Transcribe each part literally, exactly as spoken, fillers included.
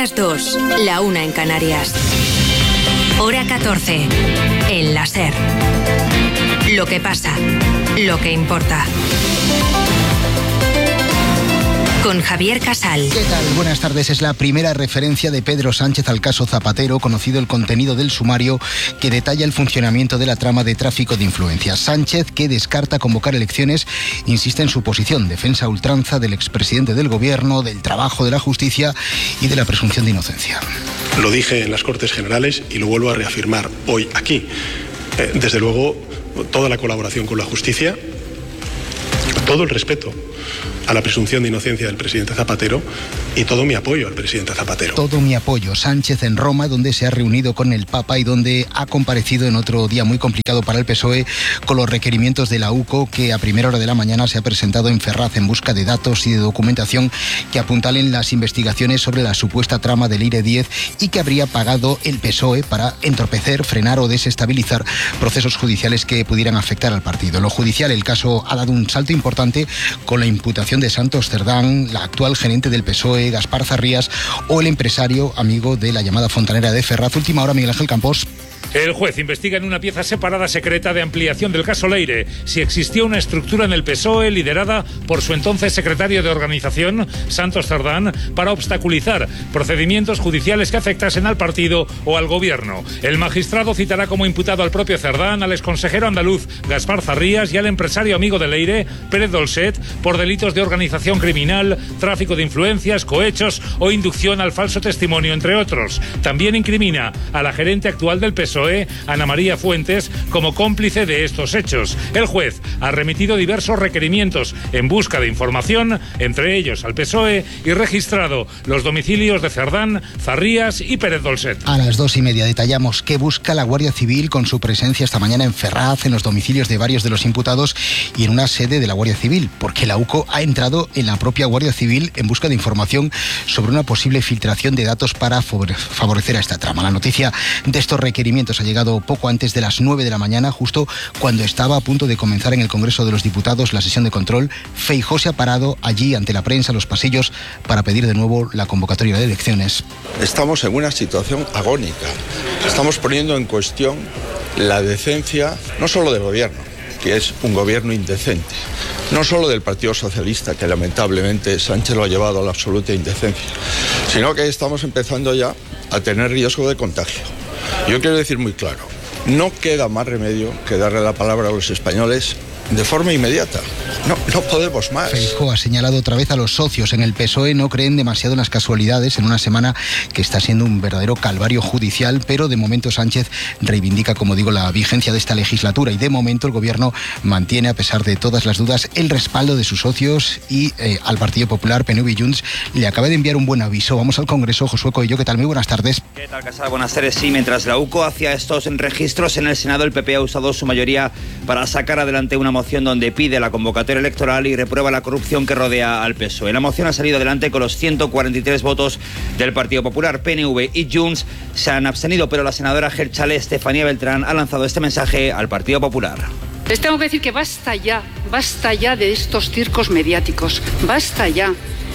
las dos, la una en Canarias. Hora catorce, en la SER. Lo que pasa, lo que importa. Con Javier Casal. ¿Qué tal? Buenas tardes. Es la primera referencia de Pedro Sánchez al caso Zapatero, conocido el contenido del sumario que detalla el funcionamiento de la trama de tráfico de influencias. Sánchez, que descarta convocar elecciones, insiste en su posición, defensa a ultranza del expresidente del gobierno, del trabajo de la justicia y de la presunción de inocencia. Lo dije en las Cortes Generales y lo vuelvo a reafirmar hoy aquí. Eh, desde luego, toda la colaboración con la justicia, todo el respeto a la presunción de inocencia del presidente Zapatero y todo mi apoyo al presidente Zapatero. Todo mi apoyo. Sánchez en Roma, donde se ha reunido con el Papa y donde ha comparecido en otro día muy complicado para el P S O E con los requerimientos de la U C O, que a primera hora de la mañana se ha presentado en Ferraz en busca de datos y de documentación que apuntalen las investigaciones sobre la supuesta trama del I R E diez y que habría pagado el P S O E para entorpecer, frenar o desestabilizar procesos judiciales que pudieran afectar al partido. En lo judicial, el caso ha dado un salto importante con la imputación de Santos Cerdán, la actual gerente del P S O E, Gaspar Zarrías, o el empresario amigo de la llamada Fontanera de Ferraz. Última hora, Miguel Ángel Campos. El juez investiga en una pieza separada secreta de ampliación del caso Leire si existía una estructura en el P S O E liderada por su entonces secretario de organización, Santos Cerdán, para obstaculizar procedimientos judiciales que afectasen al partido o al gobierno. El magistrado citará como imputado al propio Cerdán, al exconsejero andaluz Gaspar Zarrías y al empresario amigo de Leire, Pérez Dolcet, por delitos de organización criminal, tráfico de influencias, cohechos o inducción al falso testimonio, entre otros. También incrimina a la gerente actual del P S O E, Ana María Fuentes, como cómplice de estos hechos. El juez ha remitido diversos requerimientos en busca de información, entre ellos al P S O E, y registrado los domicilios de Cerdán, Zarrías y Pérez Dolcet. A las dos y media detallamos qué busca la Guardia Civil con su presencia esta mañana en Ferraz, en los domicilios de varios de los imputados y en una sede de la Guardia Civil, porque la U C O ha entrado en la propia Guardia Civil en busca de información sobre una posible filtración de datos para favorecer a esta trama. La noticia de estos requerimientos ha llegado poco antes de las nueve de la mañana, justo cuando estaba a punto de comenzar en el Congreso de los Diputados la sesión de control. Feijóo se ha parado allí ante la prensa, los pasillos, para pedir de nuevo la convocatoria de elecciones. Estamos en una situación agónica. Estamos poniendo en cuestión la decencia, no solo del gobierno, que es un gobierno indecente, no solo del Partido Socialista, que lamentablemente Sánchez lo ha llevado a la absoluta indecencia, sino que estamos empezando ya a tener riesgo de contagio. Yo quiero decir muy claro, no queda más remedio que darle la palabra a los españoles de forma inmediata. No, no podemos más. Feijóo ha señalado otra vez a los socios en el P S O E. No creen demasiado en las casualidades en una semana que está siendo un verdadero calvario judicial, pero de momento Sánchez reivindica, como digo, la vigencia de esta legislatura y de momento el gobierno mantiene, a pesar de todas las dudas, el respaldo de sus socios y eh, al Partido Popular, P N V y Junts le acaba de enviar un buen aviso. Vamos al Congreso. Josué Coello, ¿qué tal? Muy buenas tardes. ¿Qué tal, Casal? Buenas tardes. Sí, mientras la U C O hacía estos registros en el Senado, el P P ha usado su mayoría para sacar adelante una moción donde pide la convocatoria electoral y reprueba la corrupción que rodea al P S O E. La moción ha salido adelante con los ciento cuarenta y tres votos del Partido Popular. P N V y Junts se han abstenido, pero la senadora Geltzale, Estefanía Beltrán, ha lanzado este mensaje al Partido Popular. Les tengo que decir que basta ya, basta ya de estos circos mediáticos, basta ya.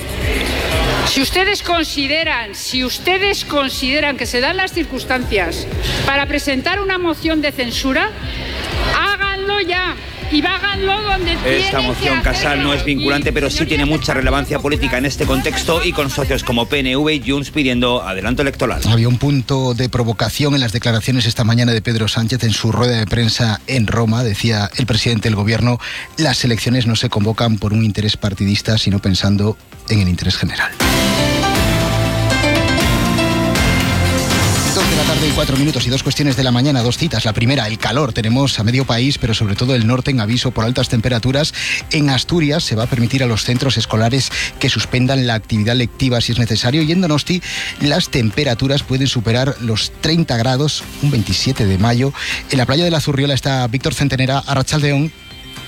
Si ustedes consideran, si ustedes consideran que se dan las circunstancias para presentar una moción de censura, háganlo ya. Y háganlo donde Esta moción, Casal, no es vinculante, pero sí tiene mucha relevancia política en este contexto y con socios como P N V y Junts pidiendo adelanto electoral. Había un punto de provocación en las declaraciones esta mañana de Pedro Sánchez en su rueda de prensa en Roma. Decía el presidente del gobierno, las elecciones no se convocan por un interés partidista, sino pensando en el interés general. De la tarde y cuatro minutos y dos cuestiones de la mañana, dos citas. La primera, el calor. Tenemos a medio país, pero sobre todo el norte, en aviso por altas temperaturas. En Asturias se va a permitir a los centros escolares que suspendan la actividad lectiva si es necesario. Y en Donosti las temperaturas pueden superar los treinta grados, un veintisiete de mayo. En la playa de la Zurriola está Víctor Centenera. Arratsaldeon.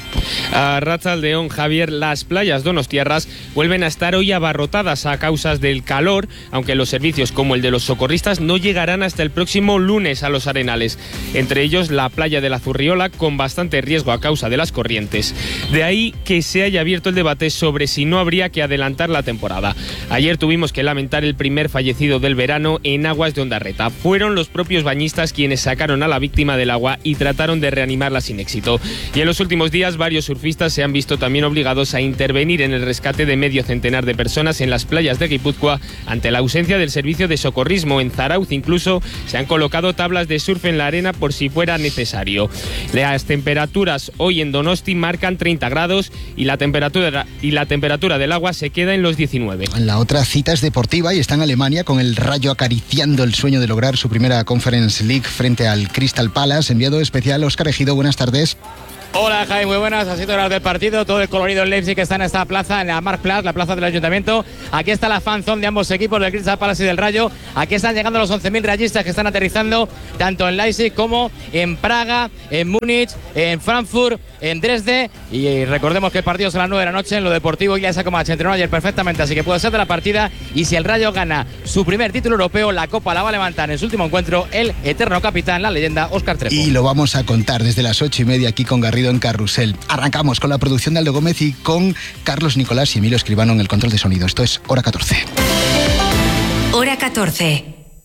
A Arratsaldeon, Javier, las playas donostiarras vuelven a estar hoy abarrotadas a causa del calor, aunque los servicios como el de los socorristas no llegarán hasta el próximo lunes a los arenales. Entre ellos la playa de la Zurriola, con bastante riesgo a causa de las corrientes. De ahí que se haya abierto el debate sobre si no habría que adelantar la temporada. Ayer tuvimos que lamentar el primer fallecido del verano en aguas de Ondarreta. Fueron los propios bañistas quienes sacaron a la víctima del agua y trataron de reanimarla sin éxito. Y en los últimos días varios surfistas se han visto también obligados a intervenir en el rescate de medio centenar de personas en las playas de Guipúzcoa ante la ausencia del servicio de socorrismo. En Zarauz incluso se han colocado tablas de surf en la arena por si fuera necesario. Las temperaturas hoy en Donosti marcan treinta grados y la temperatura, y la temperatura del agua se queda en los diecinueve. La otra cita es deportiva y está en Alemania, con el Rayo acariciando el sueño de lograr su primera Conference League frente al Crystal Palace. Enviado especial Óscar Ejido, buenas tardes. Hola Jaime, muy buenas, así horas del partido, todo el colorido en Leipzig que está en esta plaza, en la Marktplatz, la plaza del Ayuntamiento. Aquí está la fanzone de ambos equipos, del Crystal Palace y del Rayo. Aquí están llegando los once mil rayistas que están aterrizando tanto en Leipzig como en Praga, en Múnich, en Frankfurt, en Dresde. Y recordemos que el partido es a las nueve de la noche. En lo deportivo ya se como se entrenó ayer perfectamente, así que puede ser de la partida. Y si el Rayo gana su primer título europeo, la Copa la va a levantar en su último encuentro el eterno capitán, la leyenda Óscar Trepo. Y lo vamos a contar desde las ocho y media aquí con Garrido en Carrusel. Arrancamos con la producción de Aldo Gómez y con Carlos Nicolás y Emilio Escribano en el control de sonido. Esto es Hora catorce. Hora catorce.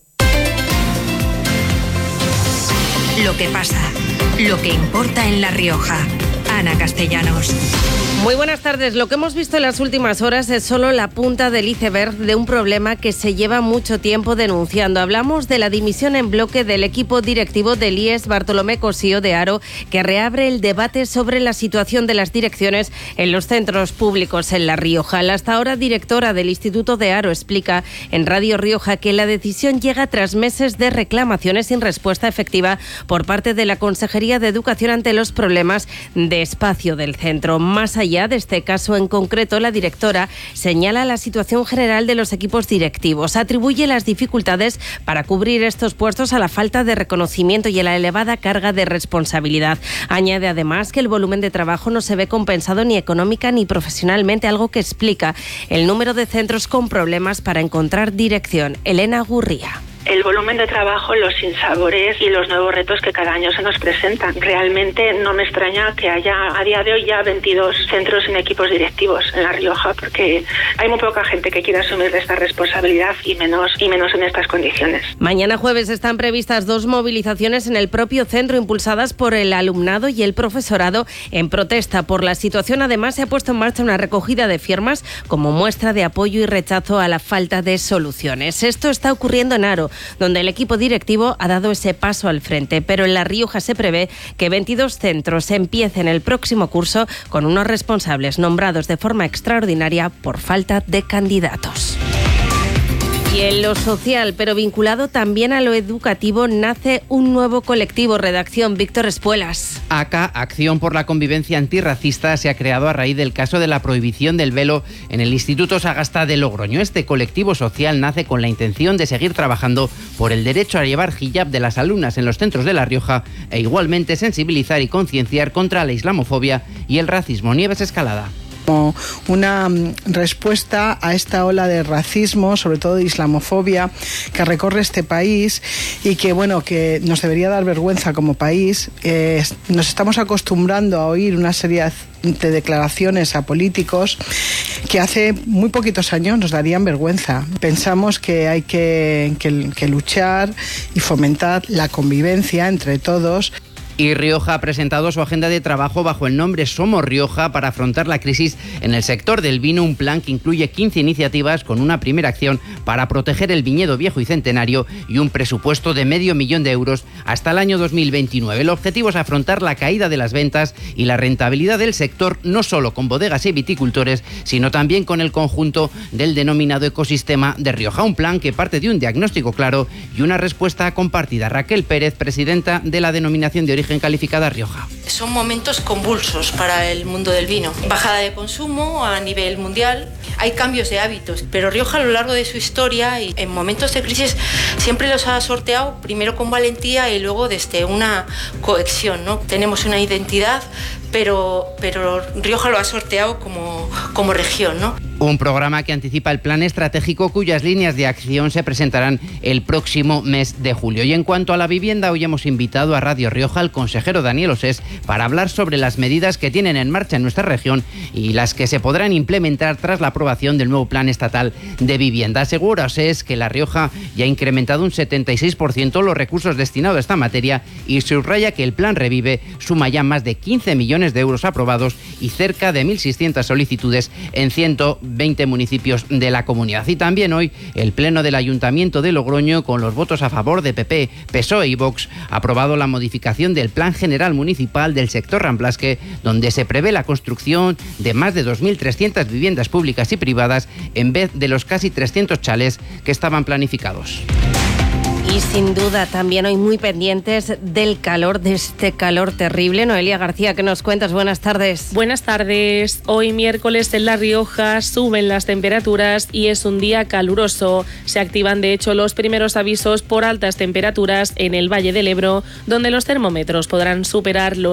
Lo que pasa, lo que importa en La Rioja. Ana Castellanos. Muy buenas tardes. Lo que hemos visto en las últimas horas es solo la punta del iceberg de un problema que se lleva mucho tiempo denunciando. Hablamos de la dimisión en bloque del equipo directivo del I E S Bartolomé Cosío de Haro, que reabre el debate sobre la situación de las direcciones en los centros públicos en La Rioja. La hasta ahora directora del Instituto de Haro explica en Radio Rioja que la decisión llega tras meses de reclamaciones sin respuesta efectiva por parte de la Consejería de Educación ante los problemas de espacio del centro. Más allá de este caso en concreto, la directora señala la situación general de los equipos directivos. Atribuye las dificultades para cubrir estos puestos a la falta de reconocimiento y a la elevada carga de responsabilidad. Añade además que el volumen de trabajo no se ve compensado ni económica ni profesionalmente, algo que explica el número de centros con problemas para encontrar dirección. Elena Gurría. El volumen de trabajo, los sinsabores y los nuevos retos que cada año se nos presentan. Realmente no me extraña que haya a día de hoy ya veintidós centros en equipos directivos en La Rioja, porque hay muy poca gente que quiera asumir esta responsabilidad y menos, y menos en estas condiciones. Mañana jueves están previstas dos movilizaciones en el propio centro impulsadas por el alumnado y el profesorado en protesta por la situación. Además, se ha puesto en marcha una recogida de firmas como muestra de apoyo y rechazo a la falta de soluciones. Esto está ocurriendo en Haro, donde el equipo directivo ha dado ese paso al frente, pero en La Rioja se prevé que veintidós centros empiecen el próximo curso con unos responsables nombrados de forma extraordinaria por falta de candidatos. Y en lo social, pero vinculado también a lo educativo, nace un nuevo colectivo. Redacción, Víctor Espuelas. A C A, Acción por la Convivencia Antirracista, se ha creado a raíz del caso de la prohibición del velo en el Instituto Sagasta de Logroño. Este colectivo social nace con la intención de seguir trabajando por el derecho a llevar hijab de las alumnas en los centros de La Rioja e igualmente sensibilizar y concienciar contra la islamofobia y el racismo. Nieves Escalada. Como una respuesta a esta ola de racismo, sobre todo de islamofobia, que recorre este país y que, bueno, que nos debería dar vergüenza como país. Eh, nos estamos acostumbrando a oír una serie de declaraciones a políticos que hace muy poquitos años nos darían vergüenza. Pensamos que hay que, que, que luchar y fomentar la convivencia entre todos. Y Rioja ha presentado su agenda de trabajo bajo el nombre Somos Rioja para afrontar la crisis en el sector del vino, un plan que incluye quince iniciativas con una primera acción para proteger el viñedo viejo y centenario y un presupuesto de medio millón de euros hasta el año dos mil veintinueve. El objetivo es afrontar la caída de las ventas y la rentabilidad del sector, no solo con bodegas y viticultores, sino también con el conjunto del denominado ecosistema de Rioja. Un plan que parte de un diagnóstico claro y una respuesta compartida. Raquel Pérez, presidenta de la Denominación de Origen Origen Calificada Rioja. Son momentos convulsos para el mundo del vino. Bajada de consumo a nivel mundial, hay cambios de hábitos, pero Rioja a lo largo de su historia y en momentos de crisis siempre los ha sorteado primero con valentía y luego desde una cohesión, ¿no? Tenemos una identidad, pero, pero Rioja lo ha sorteado como, como región, ¿no? Un programa que anticipa el plan estratégico cuyas líneas de acción se presentarán el próximo mes de julio. Y en cuanto a la vivienda, hoy hemos invitado a Radio Rioja al consejero Daniel Osés para hablar sobre las medidas que tienen en marcha en nuestra región y las que se podrán implementar tras la aprobación del nuevo plan estatal de vivienda. Asegura Osés que La Rioja ya ha incrementado un setenta y seis por ciento los recursos destinados a esta materia y subraya que el plan Revive suma ya más de quince millones de euros aprobados y cerca de mil seiscientas solicitudes en ciento veinte municipios de la comunidad. Y también hoy el Pleno del Ayuntamiento de Logroño, con los votos a favor de P P, P S O E y Vox, ha aprobado la modificación del Plan General Municipal del sector Ramblasque, donde se prevé la construcción de más de dos mil trescientas viviendas públicas y privadas en vez de los casi trescientos chalés que estaban planificados. Y sin duda también hoy muy pendientes del calor, de este calor terrible. Noelia García, ¿qué nos cuentas? Buenas tardes. Buenas tardes. Hoy miércoles en La Rioja suben las temperaturas y es un día caluroso. Se activan de hecho los primeros avisos por altas temperaturas en el Valle del Ebro, donde los termómetros podrán superar los